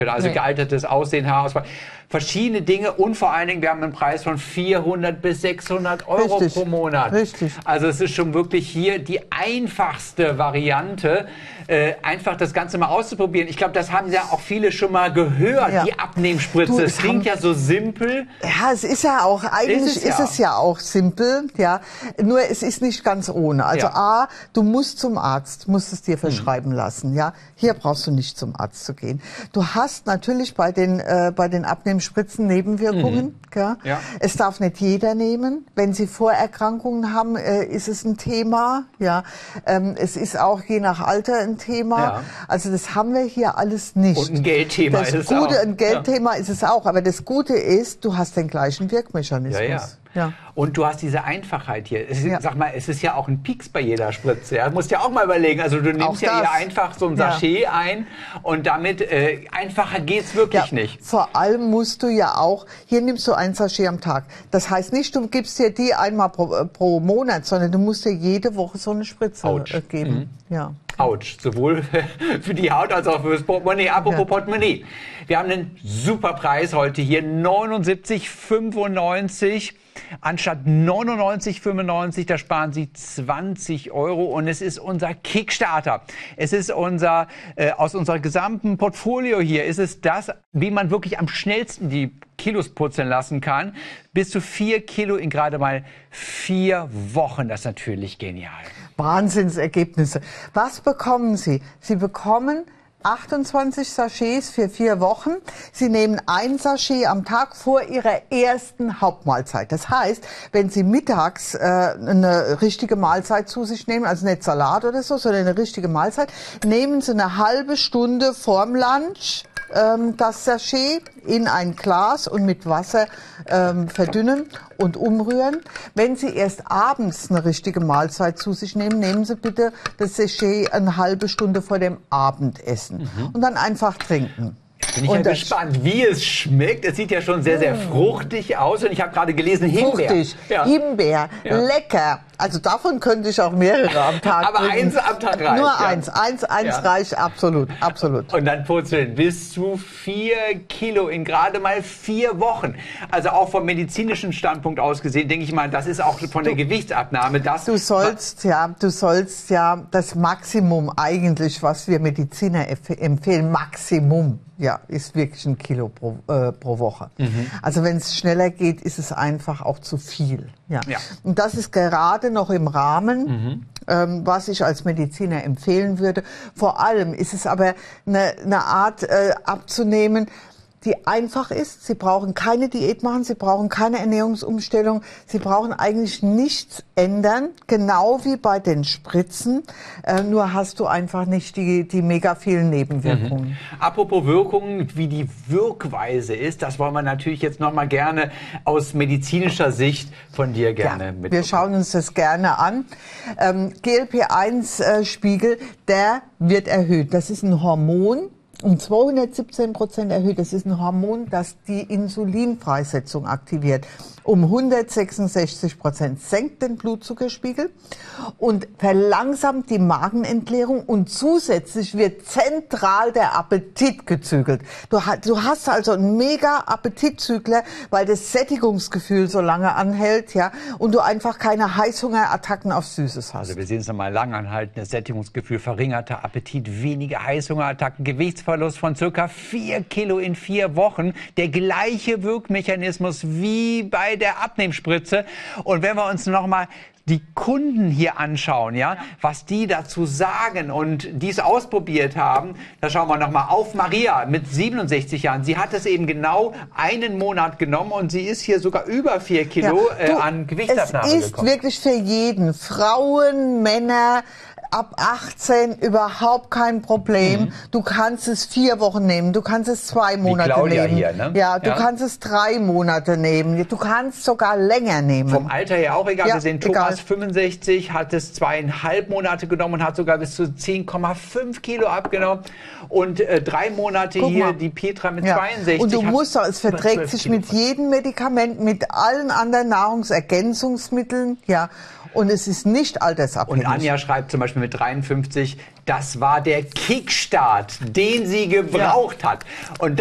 Also gealtertes Aussehen, Haarausfall, verschiedene Dinge und vor allen Dingen, wir haben einen Preis von 400 bis 600 Euro pro Monat. Richtig. Also es ist schon wirklich hier die einfachste Variante, einfach das Ganze mal auszuprobieren. Ich glaube, das haben ja auch viele schon mal gehört, die Abnehmspritze. Es klingt ja so simpel. Ja, es ist ja auch, eigentlich ist es ja auch simpel, ja. Nur es ist nicht ganz ohne. Also A, du musst zum Arzt, musst es dir verschreiben lassen, ja. Hier brauchst du nicht zum Arzt zu gehen. Du hast natürlich bei den Abnehmspritzen Nebenwirkungen, ja. Es darf nicht jeder nehmen. Wenn sie Vorerkrankungen haben, ist es ein Thema, ja. Es ist auch je nach Alter ein Thema. Ja. Also das haben wir hier alles nicht. Und ein Geldthema ist es auch. Ein Geldthema ist es auch. Aber das Gute ist, du hast den gleichen Wirkmechanismus. Ja. Und du hast diese Einfachheit hier. Sag mal, es ist ja auch ein Pieks bei jeder Spritze. Ja? Du musst ja auch mal überlegen. Also du nimmst ja hier einfach so ein Sachet ein und damit einfacher geht's wirklich nicht. Vor allem musst du ja auch, hier nimmst du ein Sachet am Tag. Das heißt nicht, du gibst dir die einmal pro Monat, sondern du musst dir jede Woche so eine Spritze geben. Ja. Autsch, sowohl für die Haut als auch fürs Portemonnaie. Apropos Portemonnaie. Wir haben einen super Preis heute hier, 79,95 anstatt 99,95. Da sparen Sie 20 Euro und es ist unser Kickstarter. Es ist unser, aus unserem gesamten Portfolio hier ist es das, wie man wirklich am schnellsten die Kilos purzeln lassen kann. Bis zu 4 Kilo in gerade mal 4 Wochen. Das ist natürlich genial. Wahnsinnsergebnisse. Was bekommen Sie? Sie bekommen 28 Sachets für 4 Wochen. Sie nehmen ein Sachet am Tag vor Ihrer ersten Hauptmahlzeit. Das heißt, wenn Sie mittags eine richtige Mahlzeit zu sich nehmen, also nicht Salat oder so, sondern eine richtige Mahlzeit, nehmen Sie eine halbe Stunde vorm Lunch das Sachet in ein Glas und mit Wasser verdünnen und umrühren. Wenn Sie erst abends eine richtige Mahlzeit zu sich nehmen, nehmen Sie bitte das Sachet eine halbe Stunde vor dem Abendessen und dann einfach trinken. Bin ich ja gespannt, wie es schmeckt. Es sieht ja schon sehr, sehr fruchtig aus. Und ich habe gerade gelesen, Himbeer. Fruchtig, Himbeer, lecker. Also davon könnte ich auch mehrere am Tag Aber trinken. eins am Tag reicht. Nur eins reicht absolut. Und dann purzeln bis zu 4 Kilo in gerade mal 4 Wochen. Also auch vom medizinischen Standpunkt aus gesehen, denke ich mal, das ist auch von der Gewichtsabnahme. Du sollst ja das Maximum eigentlich, was wir Mediziner empfehlen, Maximum. Ja, ist wirklich 1 Kilo pro Woche. Also wenn es schneller geht, ist es einfach auch zu viel. Ja. Und das ist gerade noch im Rahmen, was ich als Mediziner empfehlen würde. Vor allem ist es aber eine Art abzunehmen, die einfach ist. Sie brauchen keine Diät machen, Sie brauchen keine Ernährungsumstellung, Sie brauchen eigentlich nichts ändern, genau wie bei den Spritzen, nur hast du einfach nicht die mega vielen Nebenwirkungen. Apropos Wirkungen, wie die Wirkweise ist, das wollen wir natürlich jetzt noch mal gerne aus medizinischer Sicht von dir gerne mitbekommen. Wir schauen uns das gerne an. GLP-1-Spiegel, der wird erhöht. Das ist ein Hormon, um 217% erhöht. Das ist ein Hormon, das die Insulinfreisetzung aktiviert. Um 166% senkt den Blutzuckerspiegel und verlangsamt die Magenentleerung und zusätzlich wird zentral der Appetit gezügelt. Du hast also einen mega Appetitzügler, weil das Sättigungsgefühl so lange anhält, ja, und du einfach keine Heißhungerattacken auf Süßes hast. Also wir sehen es nochmal, langanhaltendes Sättigungsgefühl, verringerter Appetit, weniger Heißhungerattacken, Gewichtsverlust von circa 4 Kilo in 4 Wochen. Der gleiche Wirkmechanismus wie bei der Abnehmspritze. Und wenn wir uns noch mal die Kunden hier anschauen, was die dazu sagen und dies ausprobiert haben, da schauen wir noch mal auf Maria mit 67 Jahren. Sie hat es eben genau einen Monat genommen und sie ist hier sogar über 4 Kilo an Gewichtsabnahme gekommen. Es ist wirklich für jeden, Frauen, Männer, ab 18 überhaupt kein Problem. Du kannst es 4 Wochen nehmen, du kannst es 2 Monate nehmen. Hier, ne? Ja, du kannst es 3 Monate nehmen, du kannst sogar länger nehmen. Vom Alter her auch egal. Wir sehen Thomas 65, hat es 2,5 Monate genommen und hat sogar bis zu 10,5 Kilo abgenommen. Und 3 Monate hier die Petra mit 62. Und du musst auch, es verträgt sich mit jedem Medikament, mit allen anderen Nahrungsergänzungsmitteln, Und es ist nicht altersabhängig. Und Anja schreibt zum Beispiel mit 53, das war der Kickstart, den sie gebraucht hat. Und